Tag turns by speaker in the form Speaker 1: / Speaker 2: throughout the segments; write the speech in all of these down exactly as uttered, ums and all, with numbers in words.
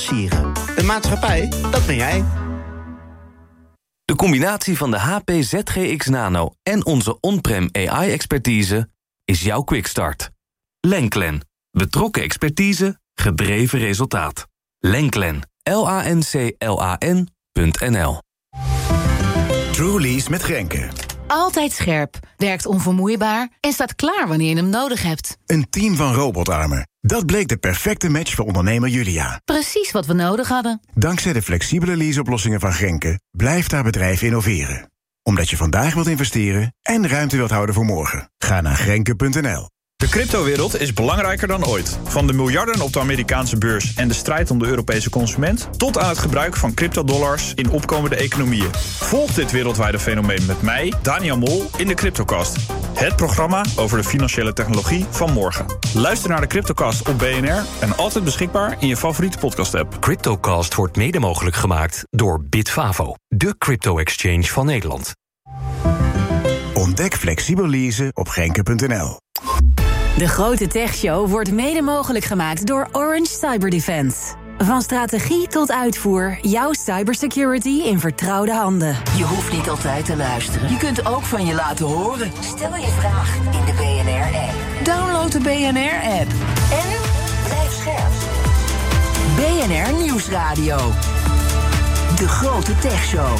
Speaker 1: Sieren. Een maatschappij, dat ben jij.
Speaker 2: De combinatie van de H P Z G X Nano en onze on-prem A I-expertise is jouw quickstart. Lenklen. Betrokken expertise, gedreven resultaat. Lenklen. L A N C L A N punt N L.
Speaker 3: Trulease met Grenke.
Speaker 4: Altijd scherp, werkt onvermoeibaar en staat klaar wanneer je hem nodig hebt.
Speaker 3: Een team van robotarmen. Dat bleek de perfecte match voor ondernemer Julia.
Speaker 4: Precies wat we nodig hadden.
Speaker 3: Dankzij de flexibele leaseoplossingen van Grenke blijft haar bedrijf innoveren. Omdat je vandaag wilt investeren en ruimte wilt houden voor morgen. Ga naar grenke punt N L.
Speaker 5: De cryptowereld is belangrijker dan ooit. Van de miljarden op de Amerikaanse beurs en de strijd om de Europese consument, tot aan het gebruik van cryptodollars in opkomende economieën. Volg dit wereldwijde fenomeen met mij, Daniel Mol, in de Cryptocast. Het programma over de financiële technologie van morgen. Luister naar de Cryptocast op B N R en altijd beschikbaar in je favoriete podcast-app.
Speaker 6: Cryptocast wordt mede mogelijk gemaakt door Bitfavo, de crypto-exchange van Nederland.
Speaker 3: Ontdek flexibel leasen op grenke punt N L.
Speaker 4: De Grote Techshow wordt mede mogelijk gemaakt door Orange Cyber Defense. Van strategie tot uitvoer, jouw cybersecurity in vertrouwde handen.
Speaker 7: Je hoeft niet altijd te luisteren. Je kunt ook van je laten horen. Stel je vraag in de B N R-app. Download de B N R-app. En blijf scherp. B N R Nieuwsradio. De Grote Techshow.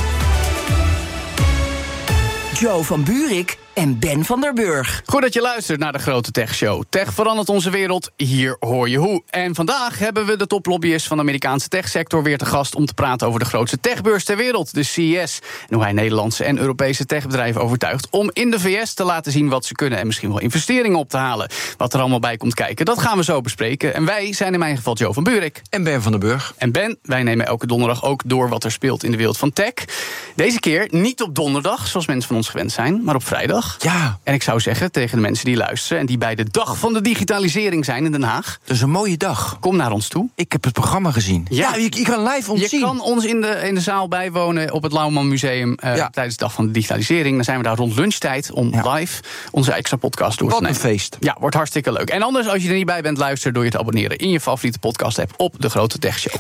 Speaker 7: Joe van Buurik en Ben van der Burg.
Speaker 8: Goed dat je luistert naar de Grote Tech Show. Tech verandert onze wereld, hier hoor je hoe. En vandaag hebben we de toplobbyist van de Amerikaanse techsector weer te gast om te praten over de grootste techbeurs ter wereld, de C E S. En hoe hij Nederlandse en Europese techbedrijven overtuigt om in de V S te laten zien wat ze kunnen en misschien wel investeringen op te halen. Wat er allemaal bij komt kijken, dat gaan we zo bespreken. En wij zijn in mijn geval Joe van Buurik.
Speaker 9: En Ben van der Burg.
Speaker 8: En Ben, wij nemen elke donderdag ook door wat er speelt in de wereld van tech. Deze keer niet op donderdag, zoals mensen van ons gewend zijn, maar op vrijdag.
Speaker 9: Ja.
Speaker 8: En ik zou zeggen tegen de mensen die luisteren en die bij de dag van de digitalisering zijn in Den Haag.
Speaker 9: Dat is een mooie dag.
Speaker 8: Kom naar ons toe.
Speaker 9: Ik heb het programma gezien.
Speaker 8: Ja,
Speaker 9: ja je, je kan live ons
Speaker 8: je
Speaker 9: zien.
Speaker 8: Je kan ons in de, in de zaal bijwonen op het Lauwman Museum uh, ja. tijdens de dag van de digitalisering. Dan zijn we daar rond lunchtijd om ja. live onze extra podcast door te nemen.
Speaker 9: Wat een feest.
Speaker 8: Ja, wordt hartstikke leuk. En anders, als je er niet bij bent, luister door je te abonneren in je favoriete podcast app op de Grote Tech Show.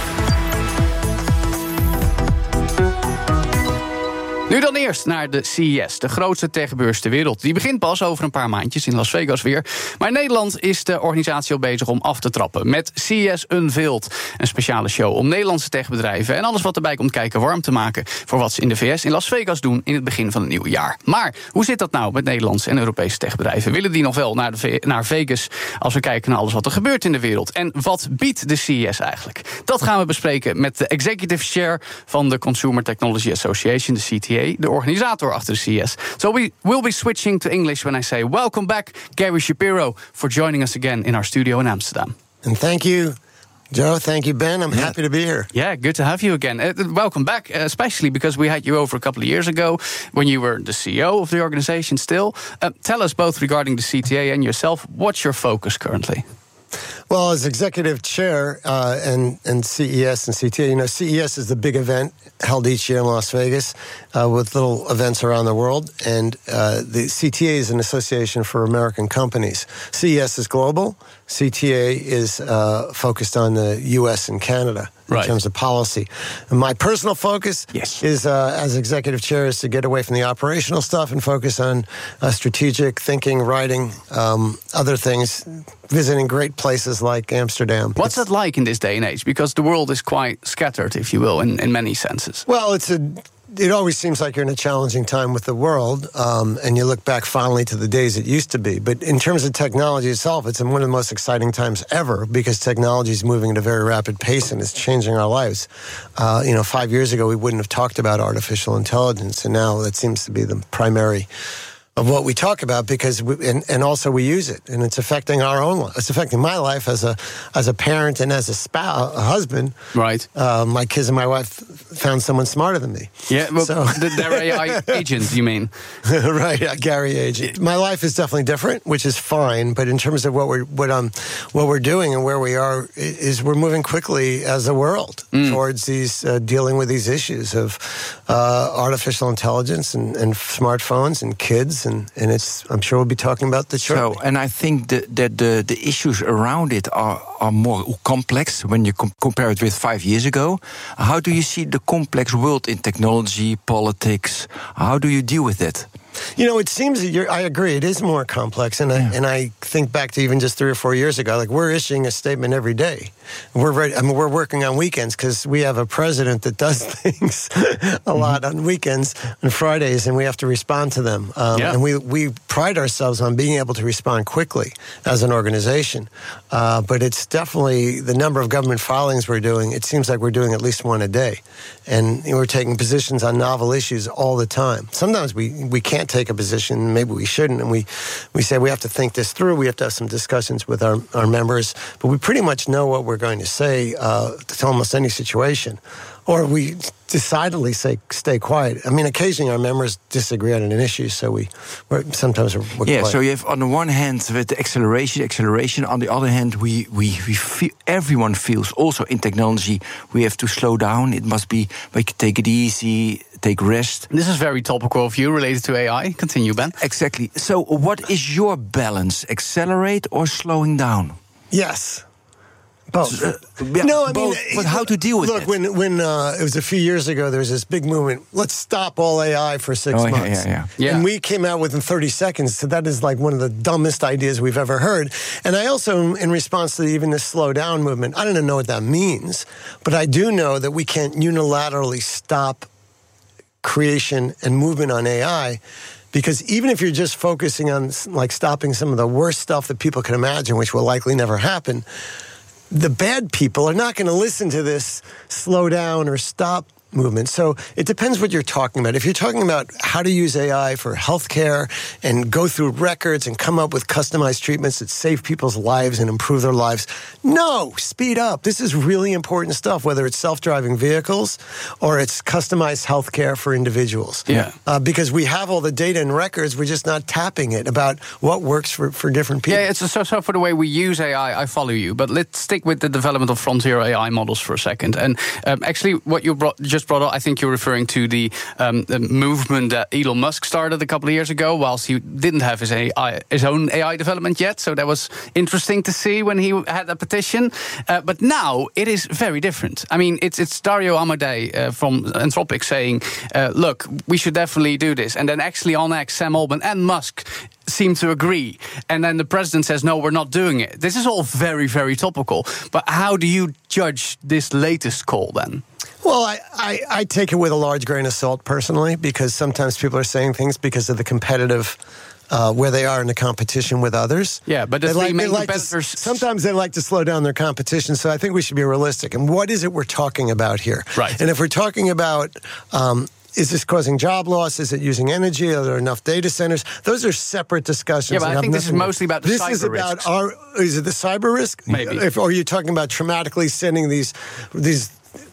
Speaker 8: Nu dan eerst naar de C E S, de grootste techbeurs ter wereld. Die begint pas over een paar maandjes in Las Vegas weer. Maar in Nederland is de organisatie al bezig om af te trappen met C E S Unveiled. Een speciale show om Nederlandse techbedrijven en alles wat erbij komt kijken warm te maken voor wat ze in de V S in Las Vegas doen in het begin van het nieuwe jaar. Maar hoe zit dat nou met Nederlandse en Europese techbedrijven? Willen die nog wel naar, de, naar Vegas als we kijken naar alles wat er gebeurt in de wereld? En wat biedt de C E S eigenlijk? Dat gaan we bespreken met de Executive Chair van de Consumer Technology Association, de C T A, de organisator achter de C E S. So we will be switching to English when I say welcome back, Gary Shapiro, for joining us again in our studio in Amsterdam.
Speaker 10: And thank you, Joe. Thank you, Ben. I'm
Speaker 8: yeah.
Speaker 10: happy to be here.
Speaker 8: Yeah, good to have you again. Uh, welcome back, uh, especially because we had you over a couple of years ago when you were the C E O of the organization still. Uh, tell us both regarding the C T A and yourself, what's your focus currently?
Speaker 10: Well, as executive chair uh, and, and C E S and C T A, you know, C E S is the big event held each year in Las Vegas uh, with little events around the world. And uh, the C T A is an association for American companies. C E S is global. C T A is uh, focused on the U S and Canada in
Speaker 8: right.
Speaker 10: terms of policy. And my personal focus
Speaker 8: yes.
Speaker 10: is, uh, as executive chair, is to get away from the operational stuff and focus on uh, strategic thinking, writing, um, other things, visiting great places like Amsterdam.
Speaker 8: What's
Speaker 10: it's,
Speaker 8: that like in this day and age? Because the world is quite scattered, if you will, in, in many senses.
Speaker 10: Well, it's a... It always seems like you're in a challenging time with the world, um, and you look back fondly to the days it used to be. But in terms of technology itself, it's one of the most exciting times ever because technology is moving at a very rapid pace and it's changing our lives. Uh, you know, five years ago, we wouldn't have talked about artificial intelligence, and now that seems to be the primary of what we talk about because we, and, and also we use it, and it's affecting our own life. It's affecting my life as a as a parent and as a spouse, a husband.
Speaker 8: Right.
Speaker 10: Uh, my kids and my wife found someone smarter than me.
Speaker 8: Yeah, well,
Speaker 10: so.
Speaker 8: the, their A I agent, you mean?
Speaker 10: Right, yeah, Gary agent. My life is definitely different, which is fine. But in terms of what we're what um what we're doing and where we are, is we're moving quickly as a world mm. towards these uh, dealing with these issues of uh, artificial intelligence and, and smartphones and kids. and, and it's. I'm sure we'll be talking about that shortly.
Speaker 9: So, and I think that the, the, the issues around it are, are more complex when you com- compare it with five years ago. How do you see the complex world in technology, politics? How do you deal with that?
Speaker 10: You know, it seems that you're, I agree, it is more complex. And, yeah. I, and I think back to even just three or four years ago, like we're issuing a statement every day. We're ready, I mean, we're working on weekends because we have a president that does things a mm-hmm. lot on weekends and Fridays, and we have to respond to them. Um, yeah. And we, we pride ourselves on being able to respond quickly as an organization. Uh, but it's definitely the number of government filings we're doing, it seems like we're doing at least one a day. And you know, we're taking positions on novel issues all the time. Sometimes we, we can't take a position, maybe we shouldn't, and we, we say we have to think this through, we have to have some discussions with our, our members, but we pretty much know what we're going to say uh, to almost any situation. Or we decidedly say, stay quiet. I mean, occasionally our members disagree on an issue, so we we're, sometimes we're, we're
Speaker 9: yeah.
Speaker 10: quiet.
Speaker 9: So you have on the one hand with the acceleration, acceleration. On the other hand, we we we feel, everyone feels also in technology we have to slow down. It must be we can take it easy, take rest.
Speaker 8: This is very topical of you related to A I. Continue, Ben.
Speaker 9: Exactly. So, what is your balance? Accelerate or slowing down?
Speaker 10: Yes. Both.
Speaker 9: Uh, yeah,
Speaker 10: no, I
Speaker 9: both,
Speaker 10: mean,
Speaker 9: but how to deal with
Speaker 10: look,
Speaker 9: it?
Speaker 10: Look, when when uh, it was a few years ago, there was this big movement. Let's stop all A I for six
Speaker 9: oh,
Speaker 10: months.
Speaker 9: Yeah, yeah,
Speaker 10: yeah.
Speaker 8: yeah.
Speaker 10: And we came out within thirty seconds. So that is like one of the dumbest ideas we've ever heard. And I also, in response to even this slow down movement, I don't know what that means, but I do know that we can't unilaterally stop creation and movement on A I. Because even if you're just focusing on like stopping some of the worst stuff that people can imagine, which will likely never happen, the bad people are not going to listen to this slow down or stop movement. So it depends what you're talking about. If you're talking about how to use A I for healthcare and go through records and come up with customized treatments that save people's lives and improve their lives, no, speed up. This is really important stuff, whether it's self-driving vehicles or it's customized healthcare for individuals.
Speaker 8: Yeah.
Speaker 10: Uh, because we have all the data and records, we're just not tapping it about what works for, for different people.
Speaker 8: Yeah, it's so, so for the way we use A I, I follow you. But let's stick with the development of frontier A I models for a second. And um, actually, what you brought, just brought up, I think you're referring to the, um, the movement that Elon Musk started a couple of years ago, whilst he didn't have his A I, his own A I development yet. So that was interesting to see when he had a petition. Uh, but now it is very different. I mean, it's it's Dario Amodei uh, from Anthropic saying, uh, "Look, we should definitely do this." And then actually on X, Sam Altman and Musk seem to agree. And then the president says, "No, we're not doing it." This is all very, very topical. But how do you judge this latest call then?
Speaker 10: Well, I, I, I take it with a large grain of salt personally, because sometimes people are saying things because of the competitive, uh, where they are in the competition with others.
Speaker 8: Yeah, but the
Speaker 10: they
Speaker 8: three
Speaker 10: like,
Speaker 8: main
Speaker 10: they like
Speaker 8: competitors...
Speaker 10: to, sometimes they like to slow down their competition, so I think we should be realistic. And what is it we're talking about here?
Speaker 8: Right.
Speaker 10: And if we're talking about... Um, is this causing job loss? Is it using energy? Are there enough data centers? Those are separate discussions.
Speaker 8: Yeah, but I think this is mostly about the
Speaker 10: this
Speaker 8: cyber
Speaker 10: is about
Speaker 8: risks.
Speaker 10: our. Is it the cyber risk?
Speaker 8: Maybe.
Speaker 10: If, or are you talking about traumatically sending these these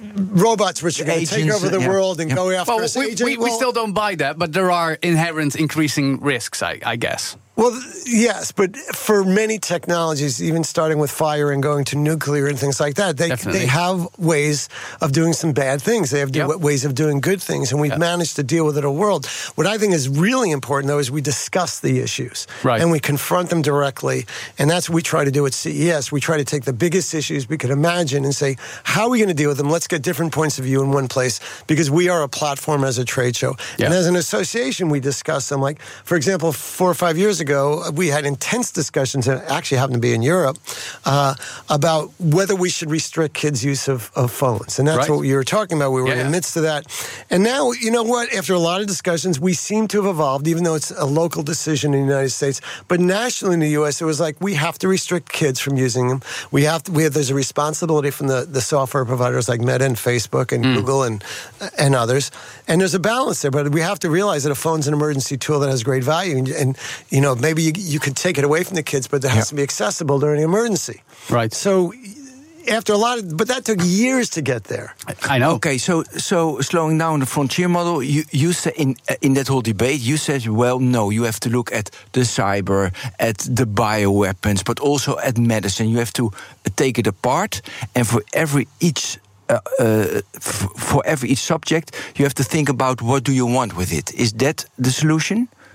Speaker 10: robots which are going to take over the
Speaker 9: yeah.
Speaker 10: world and
Speaker 9: yeah.
Speaker 10: go after
Speaker 8: Well,
Speaker 10: us?
Speaker 8: we,
Speaker 10: agent?
Speaker 8: we, we
Speaker 10: well,
Speaker 8: still don't buy that, but there are inherent increasing risks, I, I guess.
Speaker 10: Well, yes, but for many technologies, even starting with fire and going to nuclear and things like that, they
Speaker 8: Definitely.
Speaker 10: they have ways of doing some bad things. They have do,
Speaker 8: Yep.
Speaker 10: ways of doing good things, and we've
Speaker 8: Yep.
Speaker 10: managed to deal with it a world. What I think is really important, though, is we discuss the issues.
Speaker 8: Right.
Speaker 10: And we confront them directly, and that's what we try to do at C E S. We try to take the biggest issues we could imagine and say, how are we going to deal with them? Let's get different points of view in one place, because we are a platform as a trade show.
Speaker 8: Yeah.
Speaker 10: And as an association, we discuss them. Like, for example, four or five years ago, we had intense discussions, and actually happened to be in Europe, uh, about whether we should restrict kids' use of, of phones. And that's
Speaker 8: Right.
Speaker 10: what you were talking about. We were
Speaker 8: Yeah,
Speaker 10: in the
Speaker 8: yeah.
Speaker 10: midst of that. And now, you know what? After a lot of discussions, we seem to have evolved, even though it's a local decision in the United States. But nationally in the U S, it was like, we have to restrict kids from using them. We have to, we have, there's a responsibility from the, the software providers like Meta and Facebook and
Speaker 8: Mm.
Speaker 10: Google and and others. And there's a balance there. But we have to realize that a phone's an emergency tool that has great value. And, and you know, maybe you, you could take it away from the kids, but it has
Speaker 9: Yeah.
Speaker 10: to be accessible during an emergency.
Speaker 8: Right.
Speaker 10: So after a lot of, but that took years to get there.
Speaker 8: I know.
Speaker 9: Okay, so so slowing down the frontier model, you you said in in that whole debate, you said, well, no, you have to look at the cyber, at the bioweapons, but also at medicine. You have to take it apart, and for every each. Uh, uh, f- for every each subject, you have to think about what do you want with it. Is that the solution?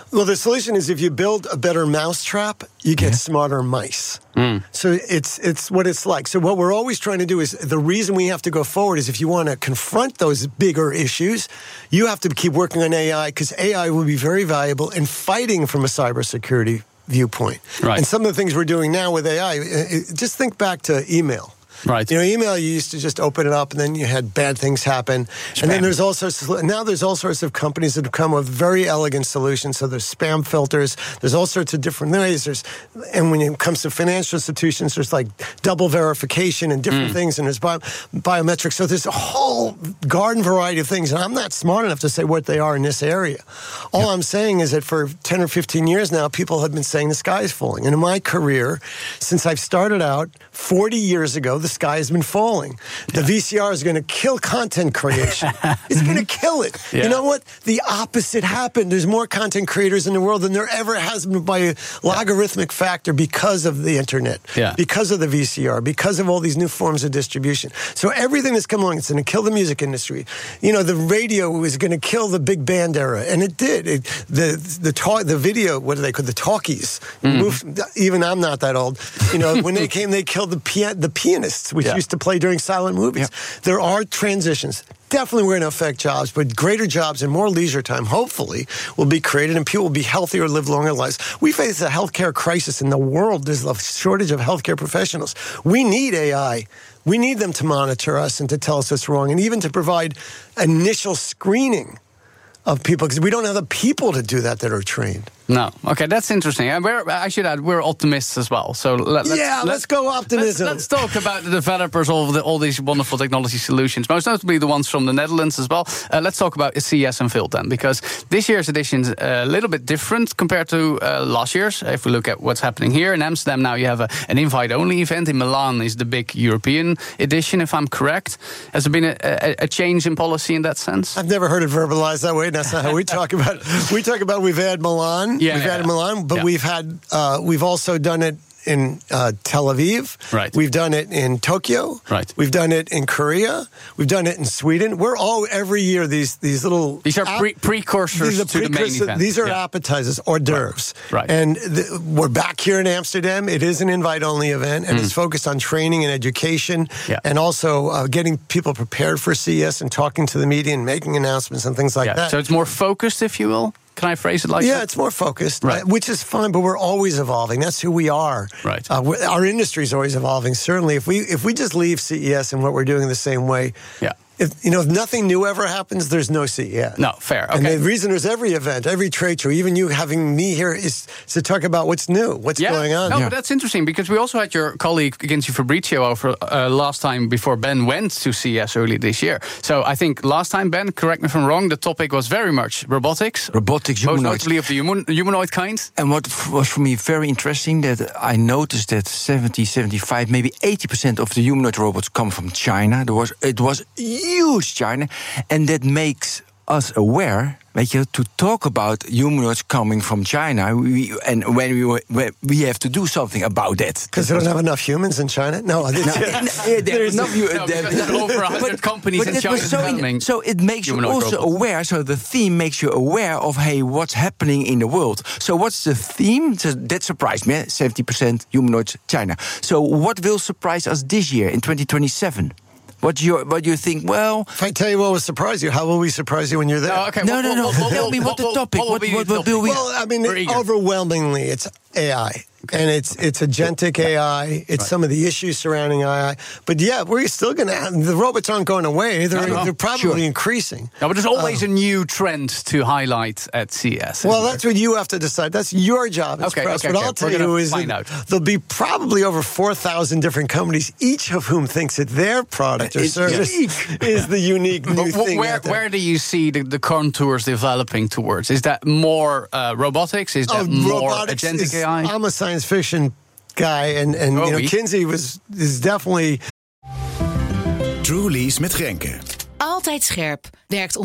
Speaker 10: Well, the solution is if you build a better mousetrap, you get yeah. smarter mice. Mm. So it's it's what it's like. So what we're always trying to do is, the reason we have to go forward is if you want to confront those bigger issues, you have to keep working on A I, because A I will be very valuable in fighting from a cybersecurity viewpoint.
Speaker 8: Right.
Speaker 10: And some of the things we're doing now with A I, just think back to email.
Speaker 8: Right.
Speaker 10: You know, email, you used to just open it up and then you had bad things happen. Spam. And then there's all sorts of, now there's all sorts of companies that have come with very elegant solutions. So there's spam filters, there's all sorts of different ways. There's, and when it comes to financial institutions, there's like double verification and different mm. things, and there's bio, biometrics. So there's a whole garden variety of things. And I'm not smart enough to say what they are in this area. All yeah. I'm saying is that for ten or fifteen years now, people have been saying the sky is falling. And in my career, since I've started out forty years ago, the sky has been falling. The yeah. V C R is going to kill content creation. It's going to kill it. Yeah. You know what? The opposite happened. There's more content creators in the world than there ever has been by a logarithmic factor because of the internet,
Speaker 8: yeah.
Speaker 10: because of the V C R, because of all these new forms of distribution. So everything that's come along, it's going to kill the music industry. You know, the radio was going to kill the big band era, and it did. It, the the talk, the video, what do they call the talkies? Mm. Moved, even I'm not that old. You know, when they came, they killed the pia- the pianists, which yeah. used to play during silent movies. Yeah. There are transitions. Definitely we're going to affect jobs, but greater jobs and more leisure time, hopefully, will be created, and people will be healthier, live longer lives. We face a healthcare crisis in the world. There's a shortage of healthcare professionals. We need A I. We need them to monitor us and to tell us what's wrong, and even to provide initial screening of people, because we don't have the people to do that that are trained.
Speaker 8: No. Okay, that's interesting. And we're, I should add, we're optimists as well. So let, let's,
Speaker 10: yeah, let's, let's go optimism.
Speaker 8: Let's, let's talk about the developers of the, all these wonderful technology solutions, most notably the ones from the Netherlands as well. Uh, let's talk about C E S Unveiled then, because this year's edition is a little bit different compared to uh, last year's. If we look at what's happening here in Amsterdam, now you have a, an invite-only event. In Milan is the big European edition, if I'm correct. Has there been a, a, a change in policy in that sense?
Speaker 10: I've never heard it verbalized that way. That's not how we talk about it. We talk about we've had Milan.
Speaker 8: Yeah,
Speaker 10: we've
Speaker 8: yeah,
Speaker 10: had
Speaker 8: yeah.
Speaker 10: Milan, but
Speaker 8: yeah.
Speaker 10: we've had uh, we've also done it in uh, Tel Aviv.
Speaker 8: Right.
Speaker 10: We've done it in Tokyo.
Speaker 8: Right.
Speaker 10: We've done it in Korea. We've done it in Sweden. We're all every year these these little
Speaker 8: these are pre- precursors
Speaker 10: these are
Speaker 8: to
Speaker 10: precursors,
Speaker 8: the main event.
Speaker 10: These are
Speaker 8: yeah.
Speaker 10: appetizers, hors d'oeuvres.
Speaker 8: Right. right.
Speaker 10: And the, we're back here in Amsterdam. It is an invite-only event, and mm. it's focused on training and education,
Speaker 8: yeah.
Speaker 10: and also uh, getting people prepared for C E S and talking to the media and making announcements and things like
Speaker 8: yeah.
Speaker 10: that.
Speaker 8: So it's more focused, if you will. Can I phrase it like
Speaker 10: yeah,
Speaker 8: that?
Speaker 10: Yeah, it's more focused,
Speaker 8: right.
Speaker 10: uh, which is fine, but we're always evolving. That's who we are.
Speaker 8: Right.
Speaker 10: Uh, our industry is always evolving. Certainly, if we if we just leave C E S and what we're doing the same way,
Speaker 8: yeah.
Speaker 10: If, you know, if nothing new ever happens, there's no C E S.
Speaker 8: No, fair. Okay.
Speaker 10: And the reason there's every event, every trade show, even you having me here, is to talk about what's new, what's
Speaker 8: yeah.
Speaker 10: going on.
Speaker 8: No,
Speaker 10: yeah.
Speaker 8: but that's interesting, because we also had your colleague, Ginzi Fabrizio, over uh, last time before Ben went to C E S early this year. So I think last time, Ben, correct me if I'm wrong, the topic was very much robotics.
Speaker 9: Robotics,
Speaker 8: most
Speaker 9: humanoids.
Speaker 8: notably of the human, humanoid kind.
Speaker 9: And what was for me very interesting, that I noticed that seventy, seventy-five, maybe eighty percent of the humanoid robots come from China. There was It was huge China. And that makes us aware, weet je, to talk about humanoids coming from China. We, and when we we have to do something about that.
Speaker 10: Because they don't have enough humans in China? No,
Speaker 9: no, no there's
Speaker 8: no, no there's over one hundred but, companies but in China
Speaker 9: so,
Speaker 8: developing.
Speaker 9: So it makes you also robots. aware, so the theme makes you aware of, hey, what's happening in the world. So what's the theme? So that surprised me, seventy percent humanoids, China. So what will surprise us this year, in twenty twenty-seven? What do you what do you think? Well,
Speaker 10: if I tell you what will surprise you, how will we surprise you when you're there?
Speaker 8: No, okay,
Speaker 9: no,
Speaker 8: what,
Speaker 9: no, no.
Speaker 8: What, what,
Speaker 9: tell me what the topic. What, what, what, what will we?
Speaker 10: Well, I mean, overwhelmingly, it's A I. Okay. And it's it's agentic A I. It's right. some of the issues surrounding A I. But yeah, we're still going to. The robots aren't going away. They're, no, no. they're probably sure. increasing.
Speaker 8: No, but there's always uh, a new trend to highlight at C E S.
Speaker 10: Well, that's there? what you have to decide. That's your job. As
Speaker 8: okay,
Speaker 10: press.
Speaker 8: okay,
Speaker 10: What
Speaker 8: okay.
Speaker 10: I'll tell
Speaker 8: we're
Speaker 10: you is that there'll be probably over four thousand different companies, each of whom thinks that their product or
Speaker 9: it's
Speaker 10: service
Speaker 9: unique.
Speaker 10: is the unique new
Speaker 8: but
Speaker 10: thing.
Speaker 8: Where, where do you see the, the contours developing towards? Is that more uh, robotics? Is that
Speaker 10: oh,
Speaker 8: more
Speaker 10: agentic
Speaker 8: is, A I?
Speaker 10: I'm a science fiction guy, and, and
Speaker 8: oh,
Speaker 10: you know,
Speaker 8: oui.
Speaker 10: Kinsey was is definitely.
Speaker 3: True Lease met Grenke.
Speaker 11: Altijd scherp. Werkt